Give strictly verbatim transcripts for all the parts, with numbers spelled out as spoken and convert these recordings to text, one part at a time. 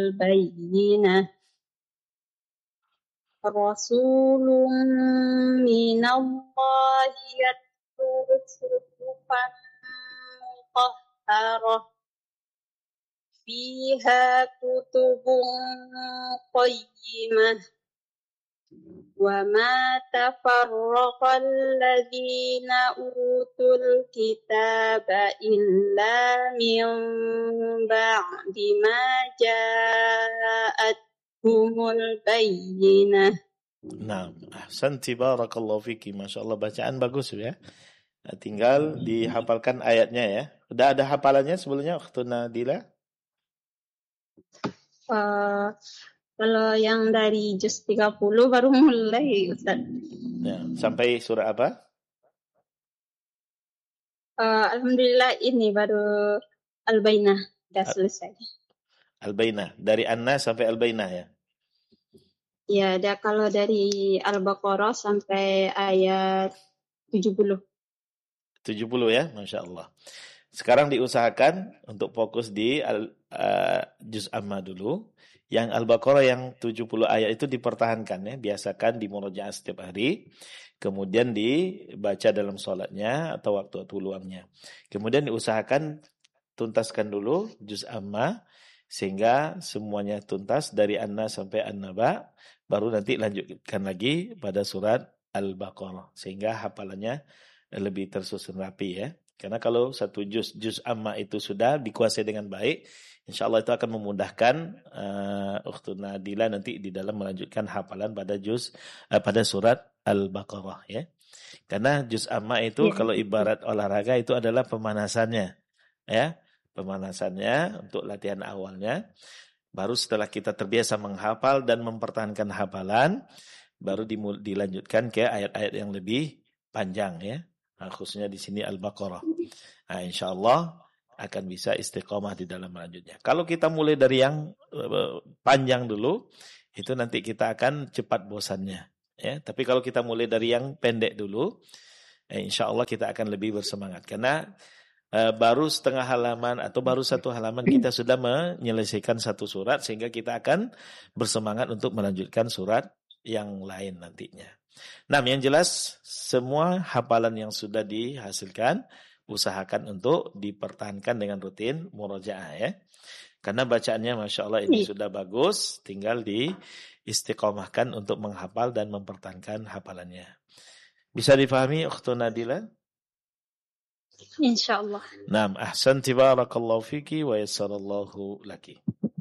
البينة رسول من الله يتلو صحفا مطهرة فيها كتب قيمة وما تفرق الذين أوتوا الكتاب إلا من بعد ما جاءتهم البينة. Nah, ahsanti barakallahu fiki. Masya Allah, bacaan bagus ya. Nah, tinggal dihafalkan ayatnya ya. Udah ada hafalannya sebelumnya, Ukhtuna Dila? Uh, kalau yang dari juz tiga puluh baru mulai, Ustaz. Ya, sampai surah apa? Uh, Alhamdulillah ini baru Al-Bainah sudah selesai. Al-Bainah, dari An-Nas sampai Al-Bainah ya? Ya, ada kalau dari Al-Baqarah sampai ayat tujuh puluh. tujuh puluh ya, Masya Allah. Sekarang diusahakan untuk fokus di al, uh, juz amma dulu. Yang Al-Baqarah yang tujuh puluh ayat itu dipertahankan ya. Biasakan di murojaah setiap hari. Kemudian dibaca dalam sholatnya atau waktu-waktu luangnya. Kemudian diusahakan tuntaskan dulu juz amma. Sehingga semuanya tuntas dari An-Nas sampai An-Naba. Baru nanti lanjutkan lagi pada surat Al-Baqarah. Sehingga hafalannya lebih tersusun rapi ya. Karena kalau satu juz, juz amma itu sudah dikuasai dengan baik, insya Allah itu akan memudahkan uh, Ukhtuna Dila nanti di dalam melanjutkan hafalan pada juz, uh, pada surat Al-Baqarah ya. Karena juz amma itu ya, kalau ibarat olahraga itu adalah pemanasannya ya. Pemanasannya untuk latihan awalnya. Baru setelah kita terbiasa menghafal dan mempertahankan hafalan, baru dimul- dilanjutkan ke ayat-ayat yang lebih panjang ya. Nah, khususnya di sini Al-Baqarah. Nah, insyaallah akan bisa istiqomah di dalam melanjutnya. Kalau kita mulai dari yang uh, panjang dulu, itu nanti kita akan cepat bosannya. Ya, tapi kalau kita mulai dari yang pendek dulu, eh, insyaallah kita akan lebih bersemangat. Karena uh, baru setengah halaman atau baru satu halaman kita sudah menyelesaikan satu surat, sehingga kita akan bersemangat untuk melanjutkan surat yang lain nantinya. Nah, yang jelas semua hafalan yang sudah dihasilkan usahakan untuk dipertahankan dengan rutin murojaah ya. Karena bacaannya Masya Allah ini sudah bagus, tinggal di istiqomahkan untuk menghafal dan mempertahankan hafalannya. Bisa difahami Ukhtuna Dila? Insyaallah. Naam, ahsanti barakallahu fiki wa yassarallahu laki.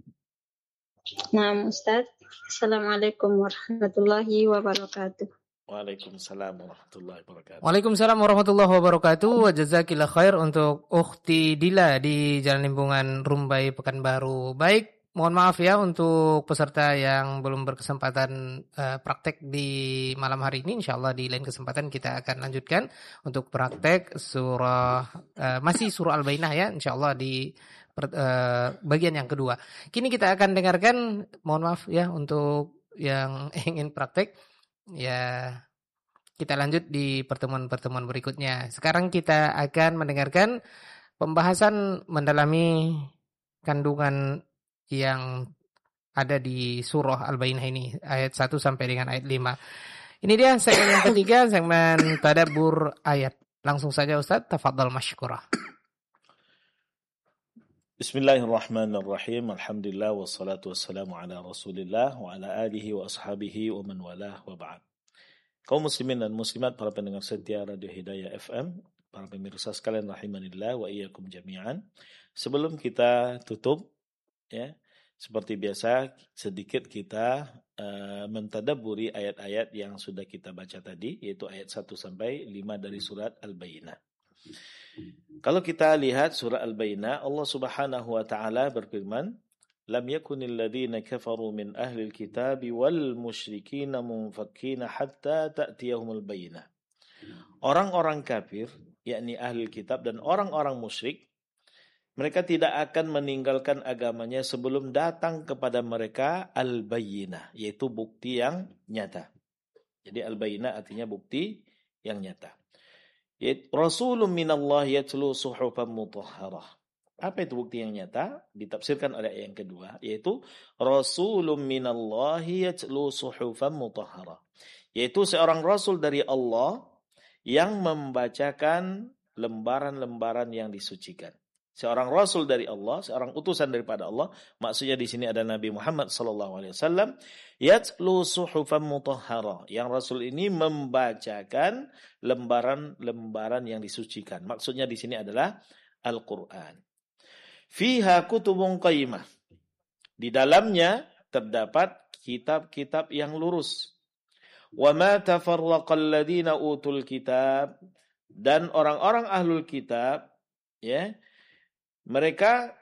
Naam Ustaz. Assalamualaikum warahmatullahi wabarakatuh. Waalaikumsalam warahmatullahi wabarakatuh. Waalaikumsalam warahmatullahi wabarakatuh. Jazakillah khair untuk Ukhti Dila di Jalan Limbungan Rumbai Pekanbaru. Baik, mohon maaf ya untuk peserta yang belum berkesempatan uh, praktek di malam hari ini. Insyaallah di lain kesempatan kita akan lanjutkan untuk praktek surah uh, masih surah Al-Bainah ya. Insyaallah di per, uh, bagian yang kedua. Kini kita akan dengarkan, mohon maaf ya untuk yang ingin praktek. Ya, kita lanjut di pertemuan-pertemuan berikutnya. Sekarang kita akan mendengarkan pembahasan mendalami kandungan yang ada di surah Al-Bainah ini, ayat satu sampai dengan ayat lima. Ini dia segmen yang ketiga, segmen tadabbur ayat. Langsung saja Ustaz, tafadhal masykurah. Bismillahirrahmanirrahim. Alhamdulillah wassalatu wassalamu ala Rasulillah wa ala alihi wa ashabihi wa man walah wa ba'd. Kaum muslimin dan muslimat, para pendengar setia Radio Hidayah F M, para pemirsa sekalian rahimanillah wa iyyakum jami'an. Sebelum kita tutup ya, seperti biasa sedikit kita uh, mentadabburi ayat-ayat yang sudah kita baca tadi, yaitu ayat satu sampai lima dari surat Al-Bainah. Kalau kita lihat surah Al-Bainah, Allah Subhanahu wa taala berfirman, "Lam yakunil ladzina kafaru min ahlil kitabi wal musyrikin munfakkina hatta ta'tiyahumul bayyinah." Orang-orang kafir, yakni ahli kitab dan orang-orang musyrik, mereka tidak akan meninggalkan agamanya sebelum datang kepada mereka al-bayyinah, yaitu bukti yang nyata. Jadi al-bayyinah artinya bukti yang nyata. Rasulun minallah yatlu suhufan mutahharah. Apa itu bukti yang nyata? Ditafsirkan oleh ayat yang kedua, yaitu Rasulun minallahi yatlu suhufan mutahharah. Yaitu seorang rasul dari Allah yang membacakan lembaran-lembaran yang disucikan. Seorang rasul dari Allah, seorang utusan daripada Allah, maksudnya di sini ada Nabi Muhammad sallallahu alaihi wasallam, yatlu suhufan mutahharah. Yang rasul ini membacakan lembaran-lembaran yang disucikan. Maksudnya di sini adalah Al-Qur'an. Fiha kutubun qayyimah. Di dalamnya terdapat kitab-kitab yang lurus. Wa ma tafarraqal ladzina utul kitab, dan orang-orang ahlul kitab, ya, mereka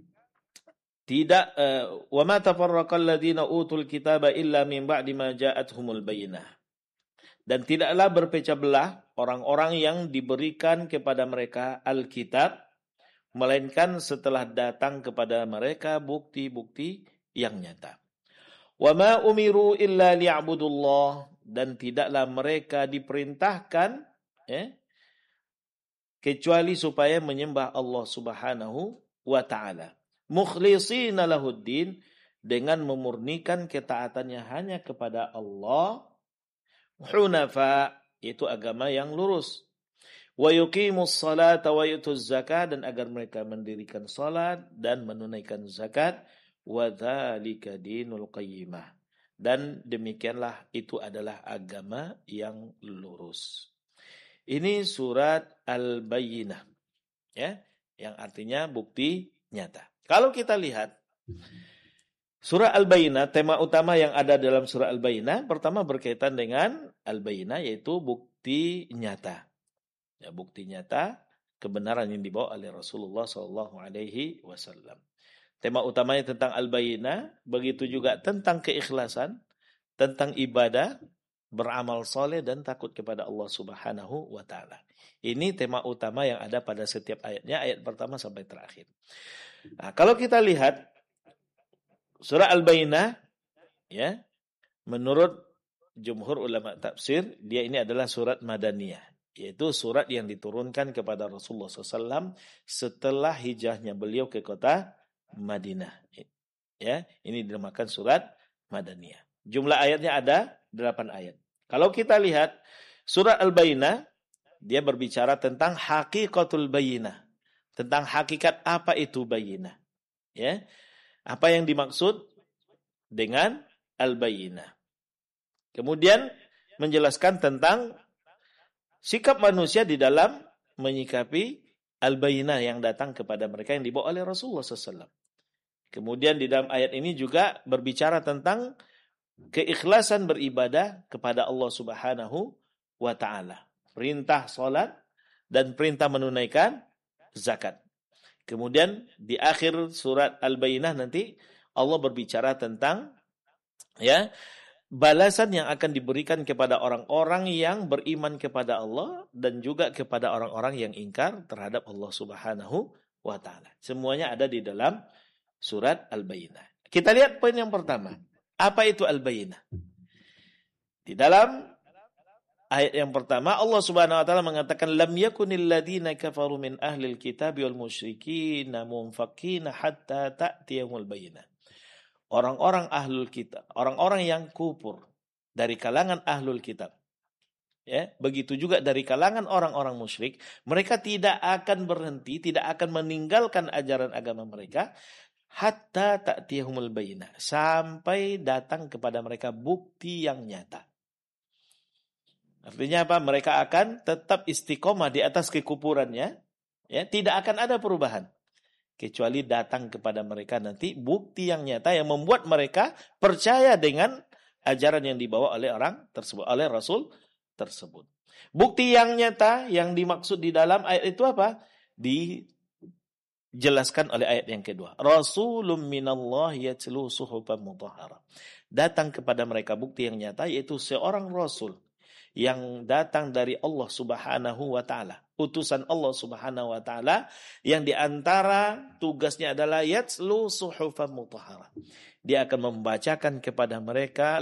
tidak uh, wa ma tafarraqal ladzina utul kitaba illa min ba'di ma ja'atuhumul bayyinah. Dan tidaklah berpecah belah orang-orang yang diberikan kepada mereka Alkitab, melainkan setelah datang kepada mereka bukti-bukti yang nyata. Wa ma umiru illa liya'budullah, dan tidaklah mereka diperintahkan eh, kecuali supaya menyembah Allah Subhanahu wa taala. Mukhlishina lahuddin, dengan memurnikan ketaatannya hanya kepada Allah. Hunafa, itu agama yang lurus. Wa yuqimus salata wa yutuz zakat, dan agar mereka mendirikan salat dan menunaikan zakat. Wa dzalika dinul qayyimah, dan demikianlah itu adalah agama yang lurus. Ini surat Al-Bayyinah, ya, yang artinya bukti nyata. Kalau kita lihat surah Al-Bayyinah, tema utama yang ada dalam surah Al-Bayyinah pertama berkaitan dengan Al-Bayyinah, yaitu bukti nyata. Ya, bukti nyata kebenaran yang dibawa oleh Rasulullah shallallahu alaihi wasallam. Tema utamanya tentang Al-Bayyinah, begitu juga tentang keikhlasan, tentang ibadah, beramal soleh, dan takut kepada Allah Subhanahu wa taala. Ini tema utama yang ada pada setiap ayatnya, ayat pertama sampai terakhir. Nah, kalau kita lihat surah Al-Bayyinah, ya, menurut jumhur ulama tafsir, dia ini adalah surat Madaniyah, yaitu surat yang diturunkan kepada Rasulullah shallallahu alaihi wasallam setelah hijrahnya beliau ke kota Madinah. Ya, ini dinamakan surat Madaniyah. Jumlah ayatnya ada delapan ayat. Kalau kita lihat surat Al-Bayyinah, dia berbicara tentang hakikatul bayyinah, tentang hakikat apa itu bayyinah. Ya, apa yang dimaksud dengan Al-Bayyinah. Kemudian menjelaskan tentang sikap manusia di dalam menyikapi Al-Bayyinah yang datang kepada mereka yang dibawa oleh Rasulullah shallallahu alaihi wasallam. Kemudian di dalam ayat ini juga berbicara tentang keikhlasan beribadah kepada Allah Subhanahu wa taala. Perintah salat dan perintah menunaikan zakat. Kemudian di akhir surat Al-Bayyinah nanti Allah berbicara tentang, ya, balasan yang akan diberikan kepada orang-orang yang beriman kepada Allah dan juga kepada orang-orang yang ingkar terhadap Allah Subhanahu wa taala. Semuanya ada di dalam surat Al-Bayyinah. Kita lihat poin yang pertama. Apa itu Al-Bayyinah? Di dalam ayat yang pertama Allah Subhanahu wa taala mengatakan lam yakunil ladzina kafaru min ahlil kitabi wal musyrikin munfakina hatta ta'tiyahumul bayyinah. Orang-orang ahlul kitab, orang-orang yang kufur dari kalangan ahlul kitab, ya, begitu juga dari kalangan orang-orang musyrik, mereka tidak akan berhenti, tidak akan meninggalkan ajaran agama mereka hatta ta'tiyahumul bayyinah, sampai datang kepada mereka bukti yang nyata. Artinya apa? Mereka akan tetap istiqomah di atas kekufurannya, ya, tidak akan ada perubahan kecuali datang kepada mereka nanti bukti yang nyata yang membuat mereka percaya dengan ajaran yang dibawa oleh orang tersebut, oleh Rasul tersebut. Bukti yang nyata yang dimaksud di dalam ayat itu apa? Dijelaskan oleh ayat yang kedua. Rasulun minallahi yatlu suhufan mutahharah. Datang kepada mereka bukti yang nyata, yaitu seorang rasul yang datang dari Allah Subhanahu wa taala, utusan Allah Subhanahu wa taala, yang diantara tugasnya adalah yatslu suhufan mutahharah. Dia akan membacakan kepada mereka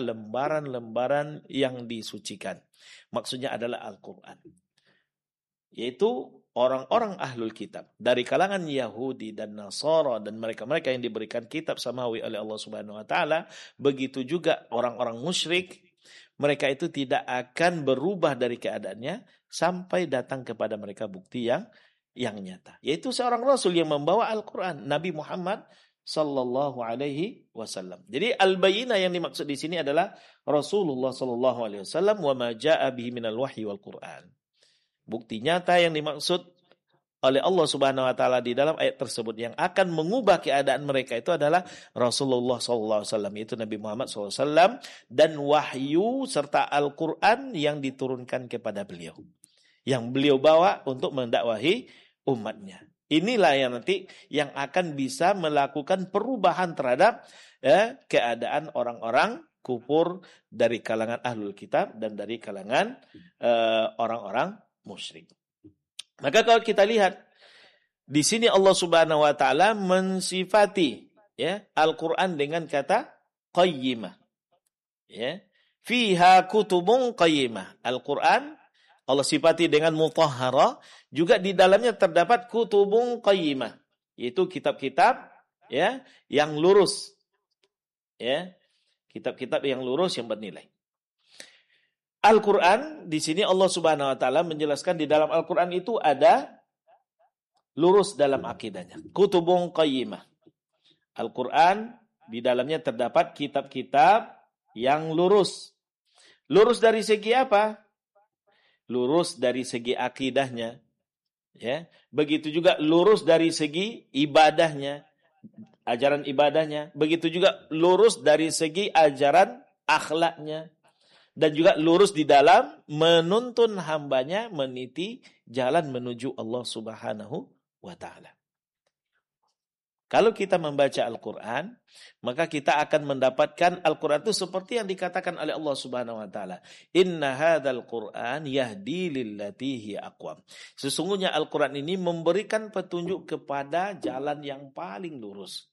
lembaran-lembaran yang disucikan. Maksudnya adalah Al-Qur'an. Yaitu orang-orang ahlul kitab dari kalangan Yahudi dan Nasara dan mereka-mereka yang diberikan kitab samawi oleh Allah Subhanahu wa taala, begitu juga orang-orang musyrik, mereka itu tidak akan berubah dari keadaannya sampai datang kepada mereka bukti yang yang nyata, yaitu seorang rasul yang membawa Al-Qur'an, Nabi Muhammad sallallahu alaihi wasallam. Jadi al-bayyinah yang dimaksud di sini adalah Rasulullah sallallahu alaihi wasallam wa ma jaa'a bihi minal wahyi wal Qur'an. Bukti nyata yang dimaksud oleh Allah Subhanahu wa taala di dalam ayat tersebut yang akan mengubah keadaan mereka itu adalah Rasulullah sallallahu alaihi wasallam, yaitu Nabi Muhammad sallallahu alaihi wasallam, dan wahyu serta Al-Qur'an yang diturunkan kepada beliau, yang beliau bawa untuk mendakwahi umatnya. Inilah yang nanti yang akan bisa melakukan perubahan terhadap eh, keadaan orang-orang kufur dari kalangan ahlul kitab dan dari kalangan eh, orang-orang musyrik. Maka kalau kita lihat di sini Allah Subhanahu wa taala mensifati ya Al-Qur'an dengan kata qayyimah. Ya. Fiha kutubun qayyimah. Al-Qur'an Allah sifati dengan mutahhara, juga di dalamnya terdapat kutubun qayyimah, yaitu kitab-kitab ya yang lurus. Ya. Kitab-kitab yang lurus yang bernilai. Al-Quran, di sini Allah Subhanahu wa taala menjelaskan di dalam Al-Quran itu ada lurus dalam akidahnya. Kutubun qayyimah. Al-Quran di dalamnya terdapat kitab-kitab yang lurus. Lurus dari segi apa? Lurus dari segi akidahnya. Ya, begitu juga lurus dari segi ibadahnya, ajaran ibadahnya. Begitu juga lurus dari segi ajaran akhlaknya. Dan juga lurus di dalam menuntun hambanya meniti jalan menuju Allah Subhanahu wa ta'ala. Kalau kita membaca Al-Quran, maka kita akan mendapatkan Al-Quran itu seperti yang dikatakan oleh Allah Subhanahu wa ta'ala. Inna hadzal Qur'an yahdi lillati hiya aqwam. Sesungguhnya Al-Quran ini memberikan petunjuk kepada jalan yang paling lurus.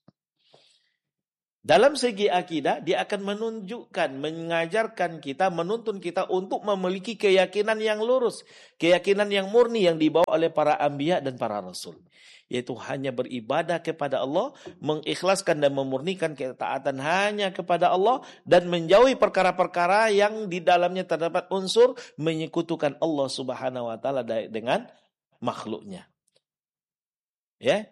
Dalam segi akidah, dia akan menunjukkan, mengajarkan kita, menuntun kita untuk memiliki keyakinan yang lurus. Keyakinan yang murni yang dibawa oleh para anbiya dan para rasul. Yaitu hanya beribadah kepada Allah, mengikhlaskan dan memurnikan ketaatan hanya kepada Allah, dan menjauhi perkara-perkara yang di dalamnya terdapat unsur menyekutukan Allah Subhanahu wa taala dengan makhluknya. Ya.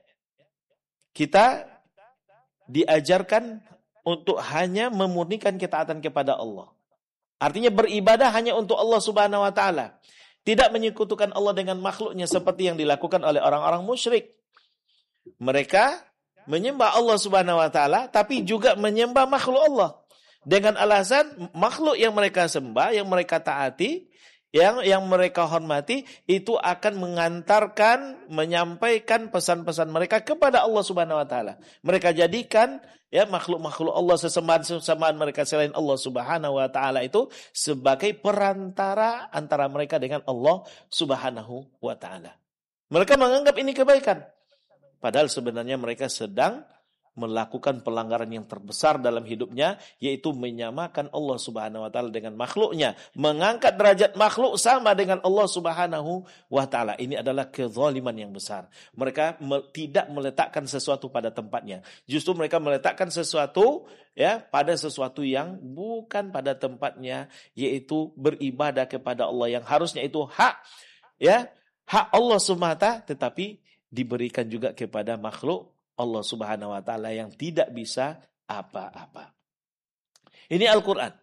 Kita diajarkan untuk hanya memurnikan ketaatan kepada Allah. Artinya beribadah hanya untuk Allah Subhanahu wa taala. Tidak menyekutukan Allah dengan makhluknya seperti yang dilakukan oleh orang-orang musyrik. Mereka menyembah Allah Subhanahu wa taala tapi juga menyembah makhluk Allah. Dengan alasan makhluk yang mereka sembah, yang mereka taati, yang yang mereka hormati itu akan mengantarkan, menyampaikan pesan-pesan mereka kepada Allah Subhanahu wa taala. Mereka jadikan ya makhluk-makhluk Allah, sesembahan-sesembahan mereka selain Allah Subhanahu wa taala itu sebagai perantara antara mereka dengan Allah Subhanahu wa taala. Mereka menganggap ini kebaikan. Padahal sebenarnya mereka sedang melakukan pelanggaran yang terbesar dalam hidupnya, yaitu menyamakan Allah Subhanahu wa taala dengan makhluknya, mengangkat derajat makhluk sama dengan Allah Subhanahu wa taala. Ini adalah kezaliman yang besar. Mereka me- tidak meletakkan sesuatu pada tempatnya. Justru mereka meletakkan sesuatu ya pada sesuatu yang bukan pada tempatnya, yaitu beribadah kepada Allah yang harusnya itu hak ya, hak Allah semata, tetapi diberikan juga kepada makhluk Allah Subhanahu wa taala yang tidak bisa apa-apa. Ini Al-Qur'an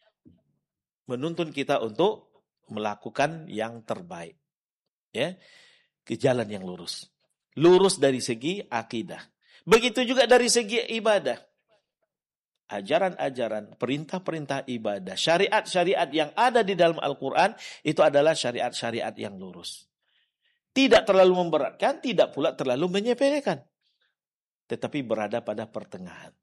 menuntun kita untuk melakukan yang terbaik. Ya, ke jalan yang lurus. Lurus dari segi akidah. Begitu juga dari segi ibadah. Ajaran-ajaran, perintah-perintah ibadah, syariat-syariat yang ada di dalam Al-Qur'an itu adalah syariat-syariat yang lurus. Tidak terlalu memberatkan, tidak pula terlalu menyepelekan. Tetapi berada pada pertengahan.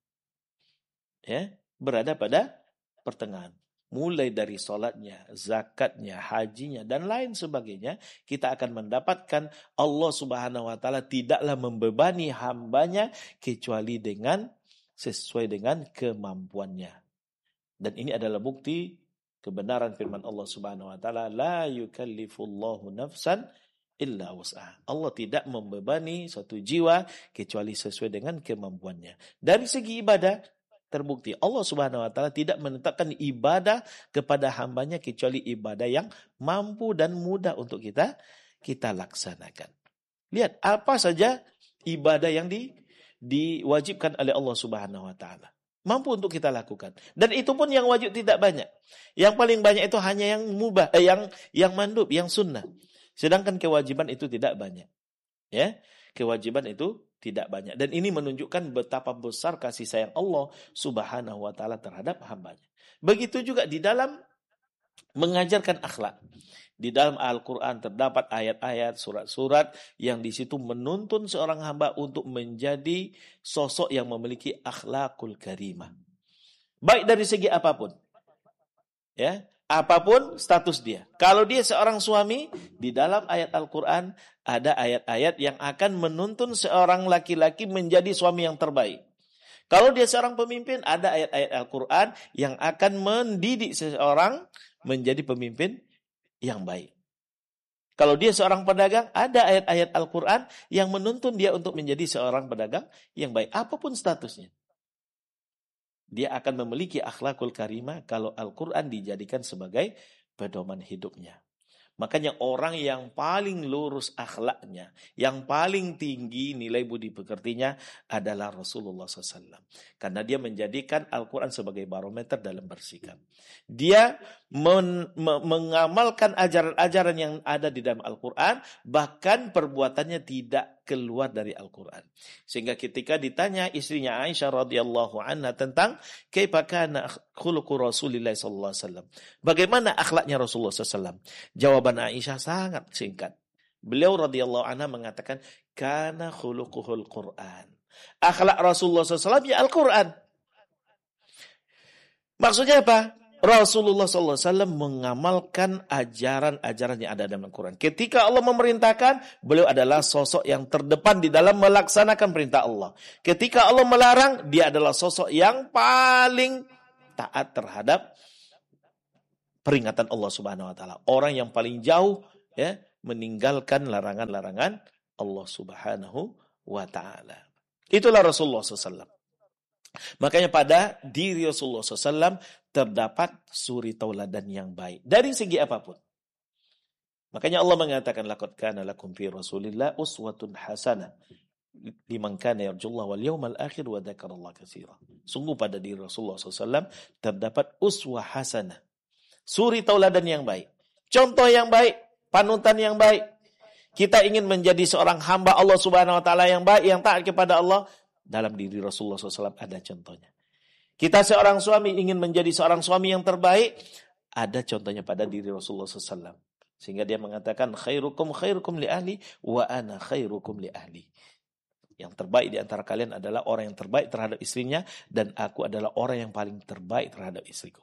Ya, berada pada pertengahan. Mulai dari salatnya, zakatnya, hajinya, dan lain sebagainya, kita akan mendapatkan Allah Subhanahu wa taala tidaklah membebani hambanya kecuali dengan sesuai dengan kemampuannya. Dan ini adalah bukti kebenaran firman Allah Subhanahu wa taala, la yukallifullahu nafsan illa wus'aha. Allah tidak membebani suatu jiwa kecuali sesuai dengan kemampuannya. Dari segi ibadah, terbukti Allah Subhanahu wa taala tidak menetapkan ibadah kepada hambanya kecuali ibadah yang mampu dan mudah untuk kita kita laksanakan. Lihat apa saja ibadah yang di, diwajibkan oleh Allah Subhanahu wa taala. Mampu untuk kita lakukan. Dan itu pun yang wajib tidak banyak. Yang paling banyak itu hanya yang mubah, eh, yang yang mandub, yang sunnah. Sedangkan kewajiban itu tidak banyak. Ya, kewajiban itu tidak banyak. Dan ini menunjukkan betapa besar kasih sayang Allah Subhanahu wa taala terhadap hambanya. Begitu juga di dalam mengajarkan akhlak. Di dalam Al-Quran terdapat ayat-ayat, surat-surat yang di situ menuntun seorang hamba untuk menjadi sosok yang memiliki akhlakul karimah. Baik dari segi apapun. Ya, apapun status dia. Kalau dia seorang suami, di dalam ayat Al-Quran ada ayat-ayat yang akan menuntun seorang laki-laki menjadi suami yang terbaik. Kalau dia seorang pemimpin, ada ayat-ayat Al-Quran yang akan mendidik seseorang menjadi pemimpin yang baik. Kalau dia seorang pedagang, ada ayat-ayat Al-Quran yang menuntun dia untuk menjadi seorang pedagang yang baik. Apapun statusnya. Dia akan memiliki akhlakul karimah kalau Al-Quran dijadikan sebagai pedoman hidupnya. Makanya orang yang paling lurus akhlaknya, yang paling tinggi nilai budi pekertinya adalah Rasulullah shallallahu alaihi wasallam. Karena dia menjadikan Al-Quran sebagai barometer dalam bersikap. Dia men, me, mengamalkan ajaran-ajaran yang ada di dalam Al-Quran, bahkan perbuatannya tidak keluar dari Al-Quran. Sehingga ketika ditanya istrinya Aisyah radhiyallahu anha tentang kaifa kana khuluqu Rasulillah sallallahu alaihi wasallam, bagaimana akhlaknya Rasulullah sallallahu alaihi wasallam? Jawaban Aisyah sangat singkat. Beliau radhiyallahu anha mengatakan kana khuluquhul Quran. Akhlak Rasulullah sallallahu alaihi wasallam ya Al-Quran. Maksudnya apa? Rasulullah sallallahu alaihi wasallam mengamalkan ajaran-ajaran yang ada dalam Al-Quran. Ketika Allah memerintahkan, beliau adalah sosok yang terdepan di dalam melaksanakan perintah Allah. Ketika Allah melarang, dia adalah sosok yang paling taat terhadap peringatan Allah Subhanahu wa taala. Orang yang paling jauh ya meninggalkan larangan-larangan Allah Subhanahu wa taala. Itulah Rasulullah sallallahu alaihi wasallam. Makanya pada diri Rasulullah sallallahu alaihi wasallam terdapat suri tauladan yang baik dari segi apapun. Makanya Allah mengatakan laqad kana lakum fi Rasulillah uswatun hasanah liman kana yarjullaha wal yawmal akhir wa dzakarallaha katsira. Sungguh pada diri Rasulullah sallallahu alaihi wasallam terdapat uswah hasanah, suri tauladan yang baik, contoh yang baik, panutan yang baik. Kita ingin menjadi seorang hamba Allah Subhanahu wa taala yang baik, yang taat kepada Allah. Dalam diri Rasulullah sallallahu alaihi wasallam ada contohnya. Kita seorang suami ingin menjadi seorang suami yang terbaik, ada contohnya pada diri Rasulullah sallallahu alaihi wasallam. Sehingga dia mengatakan khairukum khairukum li ahli wa ana khairukum li ahli. Yang terbaik di antara kalian adalah orang yang terbaik terhadap istrinya, dan aku adalah orang yang paling terbaik terhadap istriku.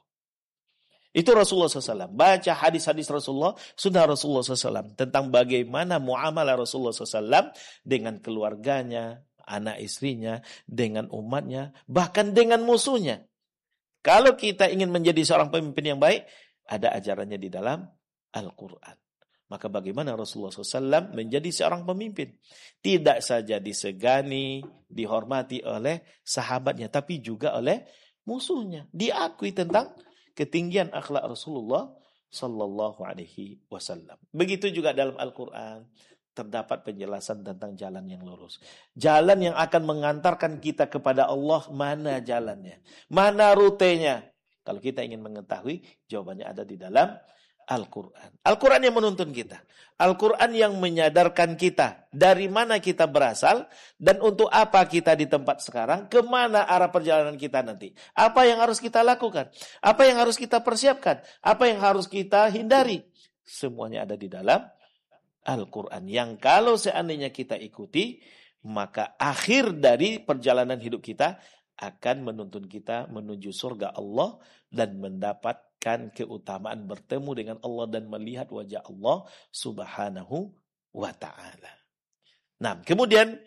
Itu Rasulullah sallallahu alaihi wasallam. Baca hadis-hadis Rasulullah, sunnah Rasulullah sallallahu alaihi wasallam tentang bagaimana muamalah Rasulullah sallallahu alaihi wasallam dengan keluarganya, anak istrinya, dengan umatnya, bahkan dengan musuhnya. Kalau kita ingin menjadi seorang pemimpin yang baik, ada ajarannya di dalam Al-Quran. Maka bagaimana Rasulullah sallallahu alaihi wasallam menjadi seorang pemimpin? Tidak saja disegani, dihormati oleh sahabatnya, tapi juga oleh musuhnya. Diakui tentang ketinggian akhlak Rasulullah sallallahu alaihi wasallam. Begitu juga dalam Al-Quran terdapat penjelasan tentang jalan yang lurus. Jalan yang akan mengantarkan kita kepada Allah, mana jalannya? Mana rutenya? Kalau kita ingin mengetahui, jawabannya ada di dalam Al-Quran. Al-Quran yang menuntun kita. Al-Quran yang menyadarkan kita dari mana kita berasal dan untuk apa kita di tempat sekarang, kemana arah perjalanan kita nanti. Apa yang harus kita lakukan? Apa yang harus kita persiapkan? Apa yang harus kita hindari? Semuanya ada di dalam Al-Quran. Yang kalau seandainya kita ikuti, maka akhir dari perjalanan hidup kita akan menuntun kita menuju surga Allah dan mendapatkan keutamaan bertemu dengan Allah dan melihat wajah Allah Subhanahu wa ta'ala. Nah, kemudian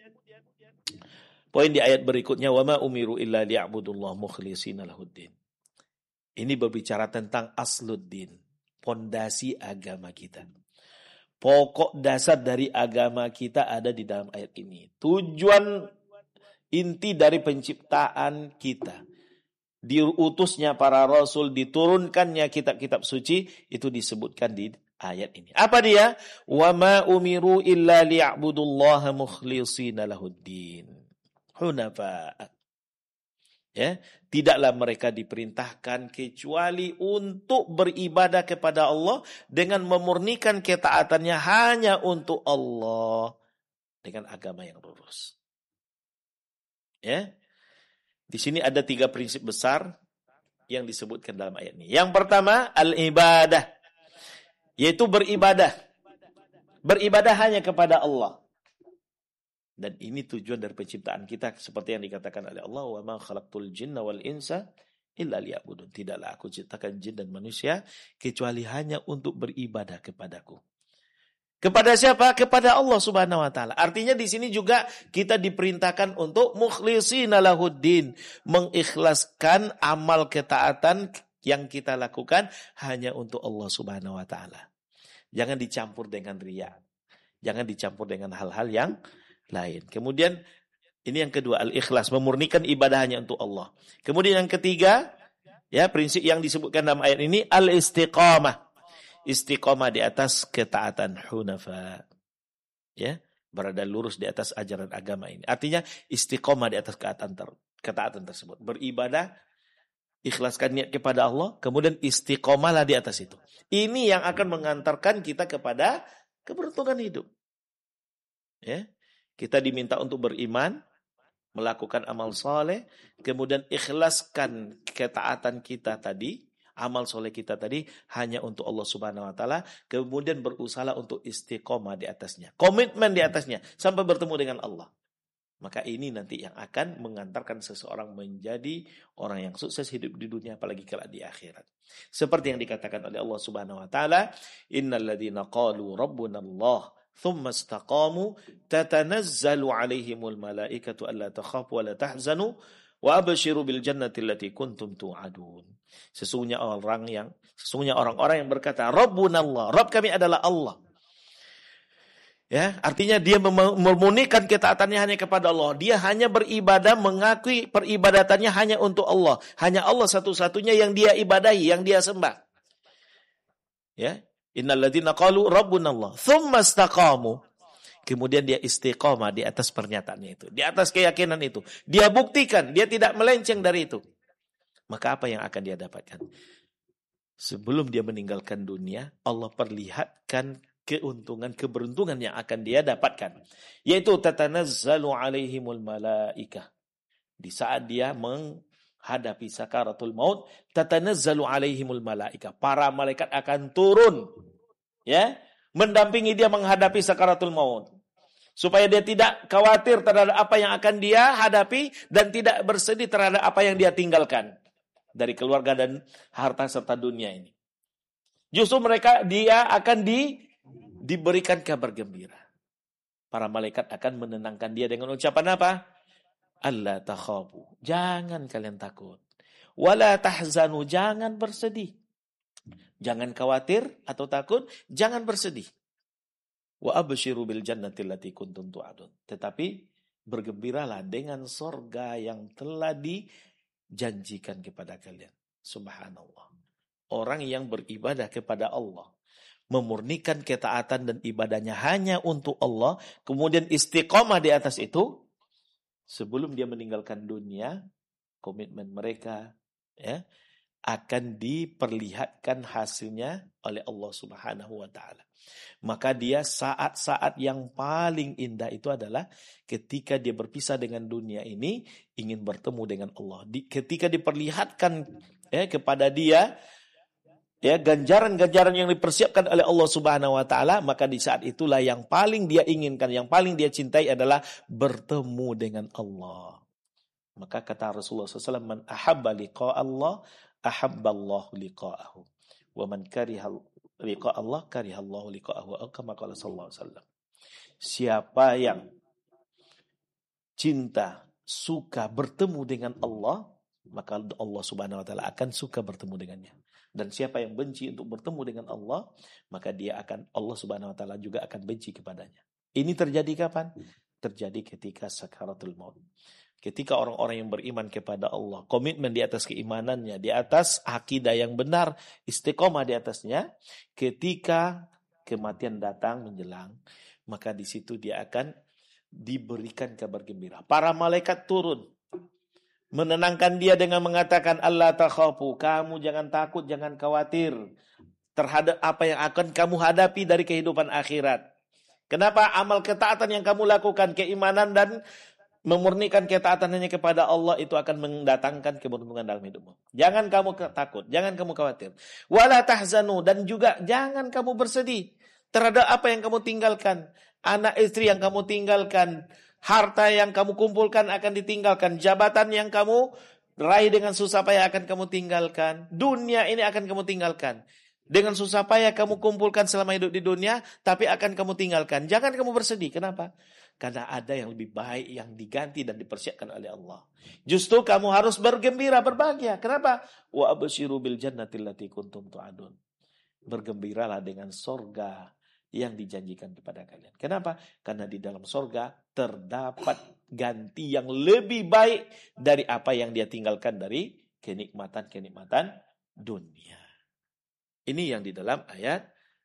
poin di ayat berikutnya, wa ma umiru illa liya'budullah mukhlishina lahuddin. Ini berbicara tentang asluddin, pondasi agama kita. Pokok dasar dari agama kita ada di dalam ayat ini. Tujuan inti dari penciptaan kita, diutusnya para rasul, diturunkannya kitab-kitab suci, itu disebutkan di ayat ini. Apa dia? Wa ma umiru illa liya'budullaha mukhlishina lahuddin hunafa. Ya, tidaklah mereka diperintahkan kecuali untuk beribadah kepada Allah dengan memurnikan ketaatannya hanya untuk Allah dengan agama yang lurus. Ya. Di sini ada tiga prinsip besar yang disebutkan dalam ayat ini. Yang pertama, al-ibadah, yaitu beribadah. Beribadah hanya kepada Allah. Dan ini tujuan dari penciptaan kita, seperti yang dikatakan oleh Allah, wa ma khalaqtul jinna wal insa illa liya'budun. Tidaklah aku ciptakan jin dan manusia kecuali hanya untuk beribadah kepadaku. Kepada siapa? Kepada Allah Subhanahu wa taala. Artinya di sini juga kita diperintahkan untuk mukhlishina lahuddin, mengikhlaskan amal ketaatan yang kita lakukan hanya untuk Allah Subhanahu wa taala. Jangan dicampur dengan riya. Jangan dicampur dengan hal-hal yang lain. Kemudian ini yang kedua, al-ikhlas, memurnikan ibadah hanya untuk Allah. Kemudian yang ketiga, ya, prinsip yang disebutkan dalam ayat ini, al-istiqamah. Istiqamah di atas ketaatan, hunafa. Ya, berada lurus di atas ajaran agama ini. Artinya istiqamah di atas ketaatan, ter, ketaatan tersebut. Beribadah, ikhlaskan niat kepada Allah, kemudian istiqamahlah di atas itu. Ini yang akan mengantarkan kita kepada keberuntungan hidup. Ya. Kita diminta untuk beriman, melakukan amal soleh, kemudian ikhlaskan ketaatan kita tadi, amal soleh kita tadi hanya untuk Allah Subhanahu wa taala, kemudian berusaha untuk istiqomah di atasnya, komitmen di atasnya sampai bertemu dengan Allah. Maka ini nanti yang akan mengantarkan seseorang menjadi orang yang sukses hidup di dunia, apalagi kelak di akhirat. Seperti yang dikatakan oleh Allah Subhanahu wa taala, innal ladzina qalu rabbuna Allah thumma istaqamu tatanazzalu alaihimul malaikatu alla takhafu wa la tahzanu wa abshiru bil jannati allati kuntum tu'adun. Sesungguhnya orang yang sesungguhnya orang-orang yang berkata Rabbuna Allah, Rabb kami adalah Allah. Ya, artinya dia memurnikan ketaatannya hanya kepada Allah. Dia hanya beribadah, mengakui peribadatannya hanya untuk Allah. Hanya Allah satu-satunya yang dia ibadahi, yang dia sembah. Ya, innalladzina qalu rabbuna Allah tsumma istaqamu. Kemudian dia istiqamah di atas pernyataannya itu, di atas keyakinan itu. Dia buktikan, dia tidak melenceng dari itu. Maka apa yang akan dia dapatkan? Sebelum dia meninggalkan dunia, Allah perlihatkan keuntungan, keberuntungan yang akan dia dapatkan. Yaitu tatanazzalu alaihimul malaikah. Di saat dia menghadapi sakaratul maut, tatanazzalu alaihimul malaikah. Para malaikat akan turun, ya, mendampingi dia menghadapi sakaratul maut. Supaya dia tidak khawatir terhadap apa yang akan dia hadapi dan tidak bersedih terhadap apa yang dia tinggalkan dari keluarga dan harta serta dunia ini. Justru mereka dia akan di, diberikan kabar gembira. Para malaikat akan menenangkan dia dengan ucapan apa? Alla takhafu, jangan kalian takut. Wala tahzanu, jangan bersedih. Jangan khawatir atau takut, jangan bersedih. Wa abshiru bil jannati allati kuntum tu'adun. Tetapi bergembiralah dengan sorga yang telah dijanjikan kepada kalian. Subhanallah. Orang yang beribadah kepada Allah, memurnikan ketaatan dan ibadahnya hanya untuk Allah, kemudian istiqomah di atas itu, sebelum dia meninggalkan dunia, komitmen mereka, ya, akan diperlihatkan hasilnya oleh Allah Subhanahu wa taala. Maka dia saat-saat yang paling indah itu adalah ketika dia berpisah dengan dunia ini, ingin bertemu dengan Allah. Di, ketika diperlihatkan ya, kepada dia ya ganjaran-ganjaran yang dipersiapkan oleh Allah Subhanahu wa taala, maka di saat itulah yang paling dia inginkan, yang paling dia cintai adalah bertemu dengan Allah. Maka kata Rasulullah shallallahu alaihi wasallam, man ahabba liqa Allah ahabballahu liqa'ahu wa man kariha liqa Allah karihallahu liqa'ahu, kama qala sallallahu alaihi wasallam. Siapa yang cinta, suka bertemu dengan Allah, maka Allah Subhanahu wa taala akan suka bertemu dengannya. Dan siapa yang benci untuk bertemu dengan Allah, maka dia akan Allah Subhanahu wa taala juga akan benci kepadanya. Ini terjadi kapan? Terjadi ketika sakaratul maut. Ketika orang-orang yang beriman kepada Allah, komitmen di atas keimanannya, di atas akidah yang benar, istiqomah di atasnya, ketika kematian datang menjelang, maka di situ dia akan diberikan kabar gembira. Para malaikat turun menenangkan dia dengan mengatakan, Allah takhafu, kamu jangan takut, jangan khawatir terhadap apa yang akan kamu hadapi dari kehidupan akhirat. Kenapa? Amal ketaatan yang kamu lakukan, keimanan dan memurnikan ketaatan hanya kepada Allah itu akan mendatangkan keberuntungan dalam hidupmu. Jangan kamu takut, jangan kamu khawatir. Wala tahzanu, dan juga jangan kamu bersedih terhadap apa yang kamu tinggalkan. Anak istri yang kamu tinggalkan, harta yang kamu kumpulkan akan ditinggalkan, jabatan yang kamu raih dengan susah payah akan kamu tinggalkan, dunia ini akan kamu tinggalkan. Dengan susah payah kamu kumpulkan selama hidup di dunia, tapi akan kamu tinggalkan. Jangan kamu bersedih. Kenapa? Karena ada yang lebih baik yang diganti dan dipersiapkan oleh Allah. Justru kamu harus bergembira, berbahagia. Kenapa? Wa absyiru bil jannati allati kuntum tu'adun. Bergembiralah dengan sorga yang dijanjikan kepada kalian. Kenapa? Karena di dalam sorga terdapat ganti yang lebih baik dari apa yang dia tinggalkan dari kenikmatan-kenikmatan dunia. Ini yang di dalam ayat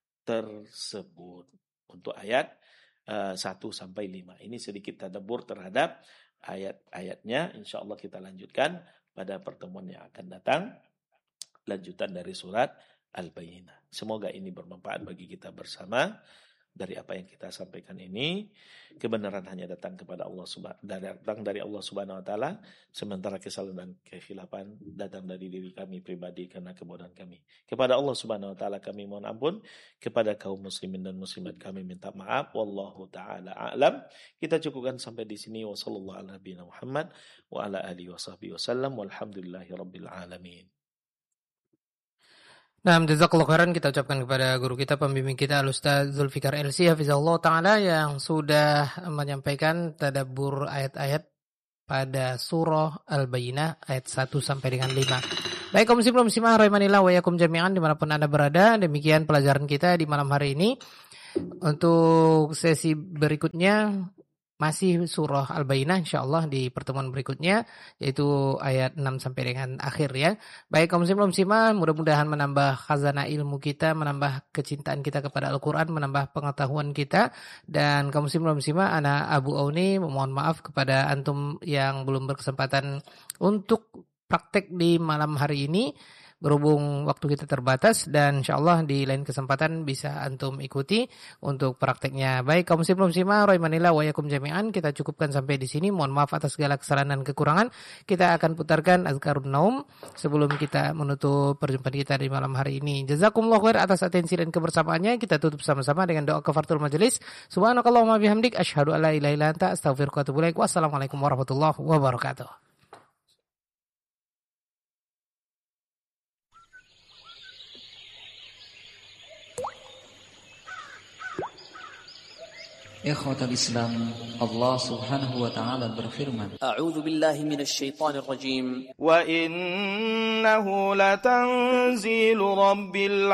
tersebut. Untuk ayat uh, satu sampai lima. Ini sedikit tadabbur terhadap ayat-ayatnya. InsyaAllah kita lanjutkan pada pertemuan yang akan datang. Lanjutan dari surat Al-Bayyinah. Semoga ini bermanfaat bagi kita bersama. Dari apa yang kita sampaikan ini, kebenaran hanya datang kepada Allah Subhanahu datang dari Allah Subhanahu wa taala, sementara kesalahan dan kekhilafan datang dari diri kami pribadi karena kebodohan kami. Kepada Allah Subhanahu wa taala kami mohon ampun, kepada kaum muslimin dan muslimat kami minta maaf. Wallahu taala a'lam. Kita cukupkan sampai di sini. Wassallallahu ala nabiyina Muhammad wa ala alihi washabbihi wasallam walhamdulillahi rabbil alamin. Nah, jazakallahu khairan kita ucapkan kepada guru kita, pembimbing kita Al-Ustaz Zulfikar L C hafizahullah taala yang sudah menyampaikan tadabbur ayat-ayat pada surah Al-Bayyinah ayat satu sampai dengan lima. Baik kaum muslimin muslimah rahimanillah wa yakum jami'an dimanapun Anda berada, demikian pelajaran kita di malam hari ini. Untuk sesi berikutnya masih surah Al-Bayyinah insyaallah di pertemuan berikutnya, yaitu ayat enam sampai dengan akhir ya. Baik kaum muslimin muslimah, mudah-mudahan menambah khazanah ilmu kita, menambah kecintaan kita kepada Al-Qur'an, menambah pengetahuan kita. Dan kaum muslimin muslimah, ana Abu Auni memohon maaf kepada antum yang belum berkesempatan untuk praktek di malam hari ini. Berhubung waktu kita terbatas dan insyaallah di lain kesempatan bisa antum ikuti untuk prakteknya. Baik kaum muslimin muslimah rahimanillah wa yakum jami'an, kita cukupkan sampai di sini. Mohon maaf atas segala kesalahan dan kekurangan. Kita akan putarkan azkarun naum sebelum kita menutup perjumpaan kita di malam hari ini. Jazakumullahu khair atas atensi dan kebersamaannya. Kita tutup sama-sama dengan doa kafaratul majelis. Subhanakallahumma bihamdik asyhadu an la ilaha illa anta astaghfiruka wa atubu ilaik. Wassalamualaikum warahmatullahi wabarakatuh. Ikhwatal Islam, Allah Subhanahu wa taala berfirman, A'udzu billahi minasy syaithanir rajim. Wa innahu latanzilu rabbil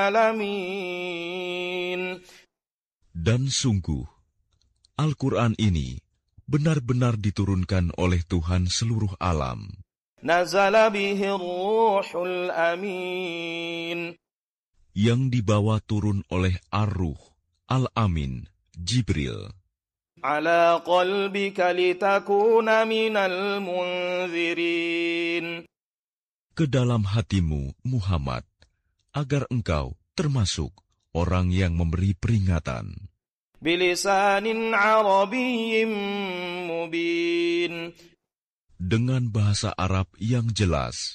alamin. Dan sungguh Al-Qur'an ini benar-benar diturunkan oleh Tuhan seluruh alam. Nazala bihi ruhul amin. Yang dibawa turun oleh Ar-Ruh Al-Amin Jibril. Ala qalbika litakuna minal munzirin. Ke dalam hatimu, Muhammad, agar engkau termasuk orang yang memberi peringatan. Bilisanin arabiyyin mubin. Dengan bahasa Arab yang jelas.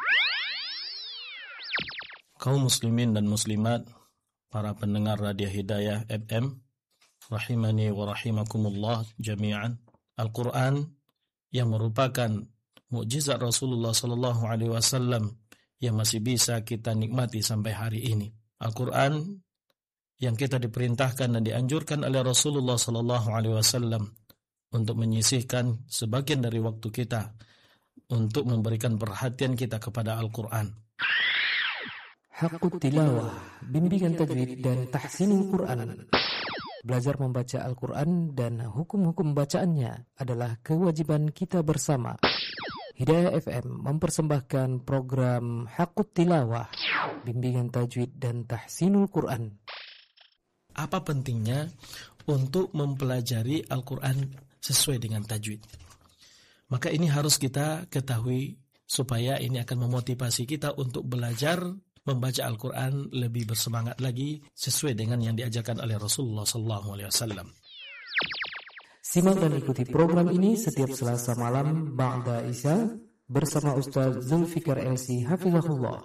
Kaum muslimin dan muslimat, para pendengar Radio Hidayah F M, rahimani wa rahimakumullah jami'an. Al-Quran yang merupakan mukjizat Rasulullah sallallahu alaihi wasallam yang masih bisa kita nikmati sampai hari ini. Al-Quran yang kita diperintahkan dan dianjurkan oleh Rasulullah sallallahu alaihi wasallam untuk menyisihkan sebagian dari waktu kita untuk memberikan perhatian kita kepada Al-Quran. Haqqut tilawah, bimbingan tajwid dan tahsinul Quran. Belajar membaca Al-Quran dan hukum-hukum bacaannya adalah kewajiban kita bersama. Hidayah F M mempersembahkan program Haqqut Tilawah, bimbingan tajwid dan tahsinul Quran. Apa pentingnya untuk mempelajari Al-Quran sesuai dengan tajwid? Maka ini harus kita ketahui supaya ini akan memotivasi kita untuk belajar membaca Al-Quran lebih bersemangat lagi sesuai dengan yang diajarkan oleh Rasulullah sallallahu alaihi wasallam. Simak dan ikuti program ini setiap Selasa malam ba'da Isya bersama Ustaz Zulfikar L C Hafizahullah.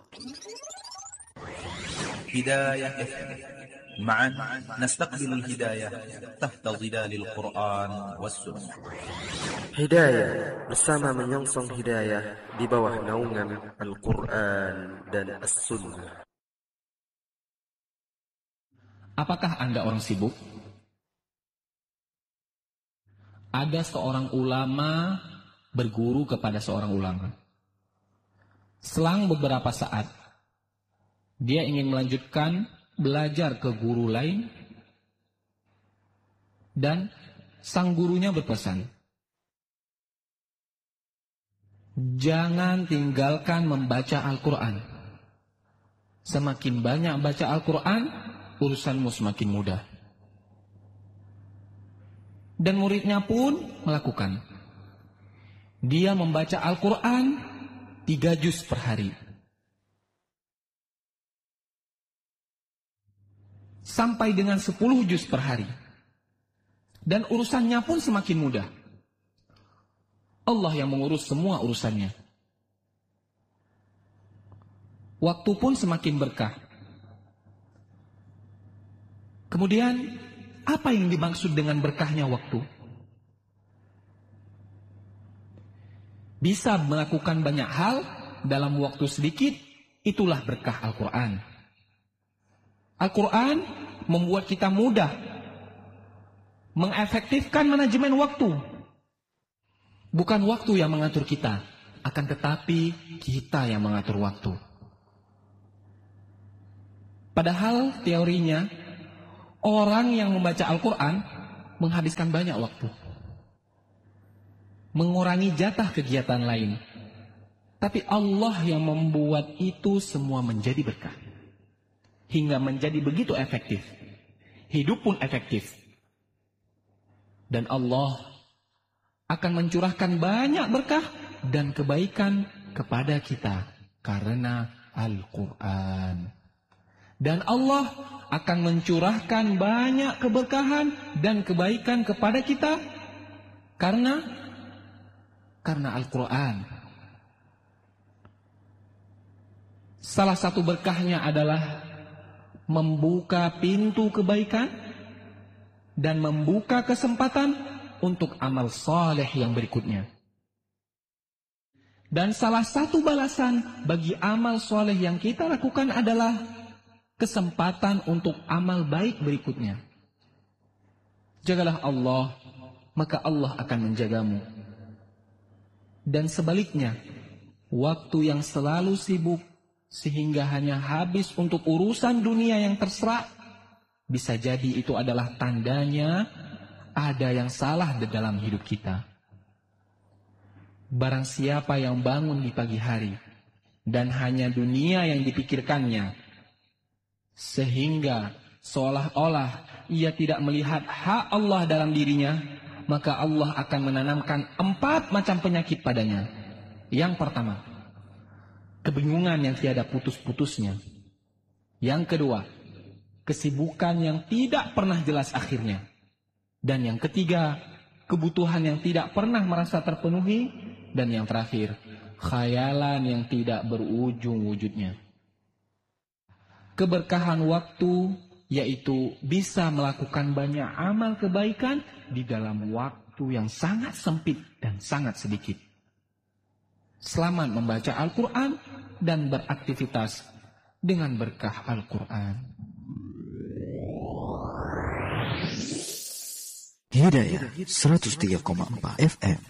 Hidayah F M. معا نستقبل الهداية تحت ظلال القرآن والسنة. Hidayah bersama menyongsong hidayah di bawah naungan Al-Quran dan As-Sunnah. Apakah Anda orang sibuk? Ada seorang ulama berguru kepada seorang ulama. Selang beberapa saat, dia ingin melanjutkan belajar ke guru lain, dan sang gurunya berpesan, jangan tinggalkan membaca Al-Quran. Semakin banyak baca Al-Quran, urusanmu semakin mudah. Dan muridnya pun melakukan. Dia membaca Al-Quran tiga juz per hari. Sampai dengan sepuluh juz per hari. Dan urusannya pun semakin mudah. Allah yang mengurus semua urusannya. Waktu pun semakin berkah. Kemudian, apa yang dimaksud dengan berkahnya waktu? Bisa melakukan banyak hal dalam waktu sedikit, itulah berkah Al-Quran. Al-Quran membuat kita mudah mengefektifkan manajemen waktu. Bukan waktu yang mengatur kita, akan tetapi kita yang mengatur waktu. Padahal teorinya, orang yang membaca Al-Quran menghabiskan banyak waktu, mengurangi jatah kegiatan lain. Tapi Allah yang membuat itu semua menjadi berkah, hingga menjadi begitu efektif. Hidup pun efektif. Dan Allah akan mencurahkan banyak berkah dan kebaikan kepada kita karena Al-Quran. Dan Allah akan mencurahkan banyak keberkahan dan kebaikan kepada kita karena karena Al-Quran. Salah satu berkahnya adalah membuka pintu kebaikan dan membuka kesempatan untuk amal saleh yang berikutnya. Dan salah satu balasan bagi amal saleh yang kita lakukan adalah kesempatan untuk amal baik berikutnya. Jagalah Allah, maka Allah akan menjagamu. Dan sebaliknya, waktu yang selalu sibuk sehingga hanya habis untuk urusan dunia yang terserah, bisa jadi itu adalah tandanya ada yang salah di dalam hidup kita. Barang siapa yang bangun di pagi hari dan hanya dunia yang dipikirkannya, sehingga seolah-olah ia tidak melihat hak Allah dalam dirinya, maka Allah akan menanamkan empat macam penyakit padanya. Yang pertama, kebingungan yang tiada putus-putusnya. Yang kedua, kesibukan yang tidak pernah jelas akhirnya. Dan yang ketiga, kebutuhan yang tidak pernah merasa terpenuhi. Dan yang terakhir, khayalan yang tidak berujung wujudnya. Keberkahan waktu yaitu bisa melakukan banyak amal kebaikan di dalam waktu yang sangat sempit dan sangat sedikit. Selamat membaca Al-Quran dan beraktivitas dengan berkah Al-Quran. Hidayah seratus tiga koma empat F M.